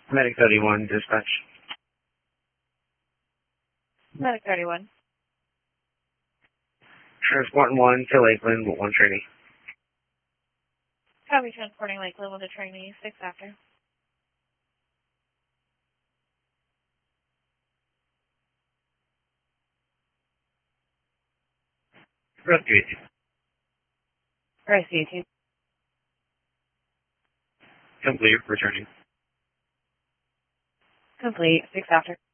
Medic 31, dispatch. Medic 31. Transporting 1 to Lakeland with 1 trainee. Copy, transporting Lakeland with a trainee, 6 after. Rescue 18. Rescue 18. Complete, returning. Complete, 6 after.